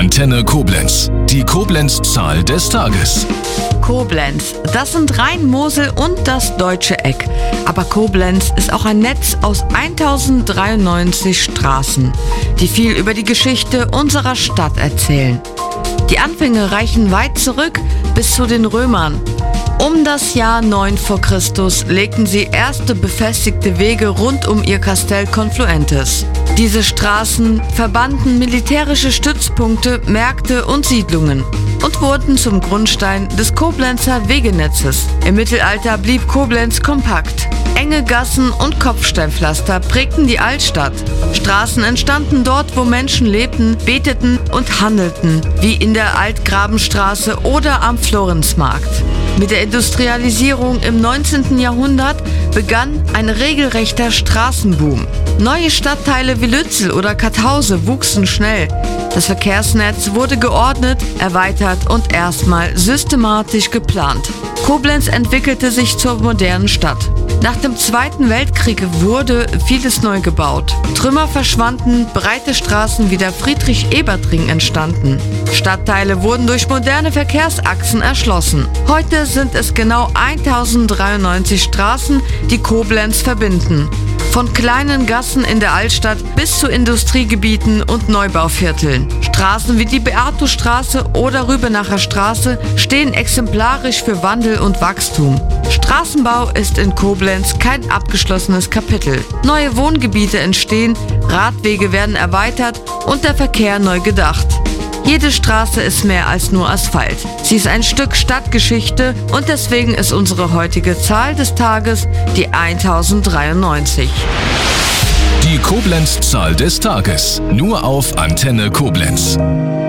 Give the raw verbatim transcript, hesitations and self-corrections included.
Antenne Koblenz. Die Koblenz-Zahl des Tages. Koblenz, das sind Rhein-Mosel und das Deutsche Eck. Aber Koblenz ist auch ein Netz aus tausenddreiundneunzig Straßen, die viel über die Geschichte unserer Stadt erzählen. Die Anfänge reichen weit zurück bis zu den Römern. Um das Jahr neun vor Christus legten sie erste befestigte Wege rund um ihr Kastell Confluentes. Diese Straßen verbanden militärische Stützpunkte, Märkte und Siedlungen und wurden zum Grundstein des Koblenzer Wegenetzes. Im Mittelalter blieb Koblenz kompakt. Enge Gassen und Kopfsteinpflaster prägten die Altstadt. Straßen entstanden dort, wo Menschen lebten, beteten und handelten, wie in der Altgrabenstraße oder am Florenzmarkt. Mit der Industrialisierung im neunzehnten Jahrhundert begann ein regelrechter Straßenboom. Neue Stadtteile wie Lützel oder Karthause wuchsen schnell. Das Verkehrsnetz wurde geordnet, erweitert und erstmal systematisch geplant. Koblenz entwickelte sich zur modernen Stadt. Nach dem Zweiten Weltkrieg wurde vieles neu gebaut. Trümmer verschwanden, breite Straßen wie der Friedrich-Ebert-Ring entstanden. Stadtteile wurden durch moderne Verkehrsachsen erschlossen. Heute sind es genau tausenddreiundneunzig Straßen, die Koblenz verbinden. Von kleinen Gassen in der Altstadt bis zu Industriegebieten und Neubauvierteln. Straßen wie die Beato-Straße oder Rübenacher Straße stehen exemplarisch für Wandel und Wachstum. Straßenbau ist in Koblenz kein abgeschlossenes Kapitel. Neue Wohngebiete entstehen, Radwege werden erweitert und der Verkehr neu gedacht. Jede Straße ist mehr als nur Asphalt. Sie ist ein Stück Stadtgeschichte und deswegen ist unsere heutige Zahl des Tages die tausenddreiundneunzig. Die Koblenz-Zahl des Tages. Nur auf Antenne Koblenz.